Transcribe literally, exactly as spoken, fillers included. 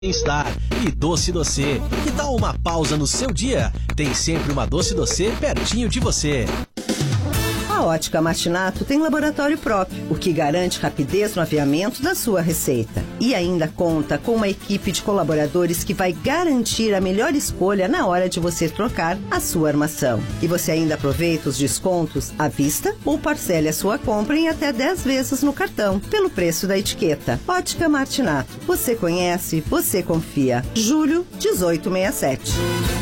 Bem-estar e Doce Doce. Que tal uma pausa no seu dia? Tem sempre uma Doce Doce pertinho de você. A Ótica Martinato tem laboratório próprio, o que garante rapidez no aviamento da sua receita. E ainda conta com uma equipe de colaboradores que vai garantir a melhor escolha na hora de você trocar a sua armação. E você ainda aproveita os descontos à vista ou parcele a sua compra em até dez vezes no cartão, pelo preço da etiqueta. Ótica Martinato. Você conhece, você confia. Julho dezoito sessenta e sete.